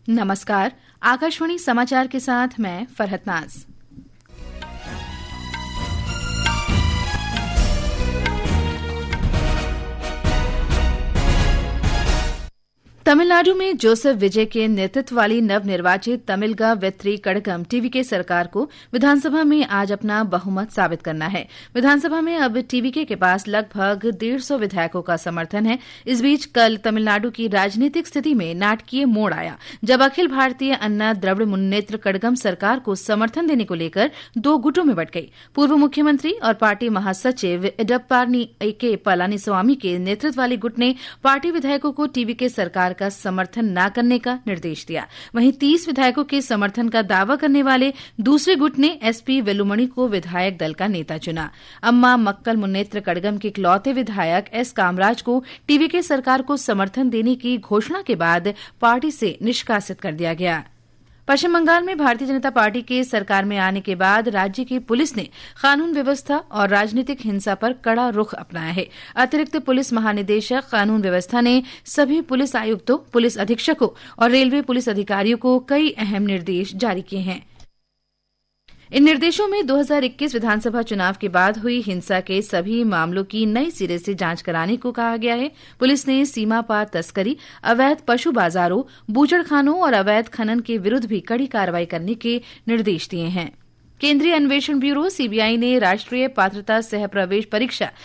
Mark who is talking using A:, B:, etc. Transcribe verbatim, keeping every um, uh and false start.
A: नमस्कार, आकाशवाणी समाचार के साथ मैं फरहत नाज। तमिलनाडु में जोसेफ विजय के नेतृत्व वाली नवनिर्वाचित तमिलगा वेत्री कड़गम टीवीके सरकार को विधानसभा में आज अपना बहुमत साबित करना है। विधानसभा में अब टीवीके के पास लगभग डेढ़ सौ विधायकों का समर्थन है। इस बीच कल तमिलनाडु की राजनीतिक स्थिति में नाटकीय मोड़ आया, जब अखिल भारतीय अन्ना द्रविड़ मुन्नेत्र कड़गम सरकार को समर्थन देने को लेकर दो गुटों में बंट गई। पूर्व मुख्यमंत्री और पार्टी महासचिव इडप्पानी के पलानीस्वामी के नेतृत्व वाले गुट ने पार्टी विधायकों को टीवीके सरकार का समर्थन न करने का निर्देश दिया। वहीं तीस विधायकों के समर्थन का दावा करने वाले दूसरे गुट ने एसपी वेलुमणि को विधायक दल का नेता चुना। अम्मा मक्कल मुन्नेत्र कड़गम के इकलौते विधायक एस कामराज को टीवीके सरकार को समर्थन देने की घोषणा के बाद पार्टी से निष्कासित कर दिया गया। पश्चिम बंगाल में भारतीय जनता पार्टी के सरकार में आने के बाद राज्य की पुलिस ने कानून व्यवस्था और राजनीतिक हिंसा पर कड़ा रुख अपनाया है। अतिरिक्त पुलिस महानिदेशक कानून व्यवस्था ने सभी पुलिस आयुक्तों, पुलिस अधीक्षकों और रेलवे पुलिस अधिकारियों को कई अहम निर्देश जारी किए हैं। इन निर्देशों में दो हज़ार इक्कीस विधानसभा चुनाव के बाद हुई हिंसा के सभी मामलों की नई सिरे से जांच कराने को कहा गया है। पुलिस ने सीमा पार तस्करी, अवैध पशु बाजारों, बूचड़खानों और अवैध खनन के विरुद्ध भी कड़ी कार्रवाई करने के निर्देश दिए हैं। केंद्रीय अन्वेषण ब्यूरो सीबीआई ने राष्ट्रीय पात्रता सह प्रवेश परीक्षा